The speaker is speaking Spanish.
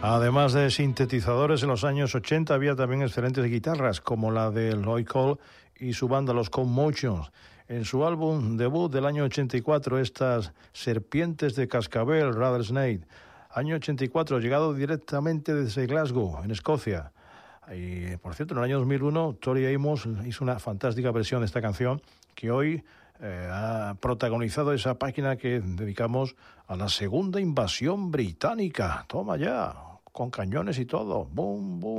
Además de sintetizadores, en los años 80 había también excelentes guitarras, como la de Lloyd Cole y su banda Los Commotions. En su álbum debut del año 84, estas Serpientes de Cascabel, Rattlesnake, año 84, llegado directamente desde Glasgow, en Escocia. Y, por cierto, en el año 2001, Tori Amos hizo una fantástica versión de esta canción que hoy ha protagonizado esa página que dedicamos a la segunda invasión británica. Toma ya, con cañones y todo. ¡Bum, bum!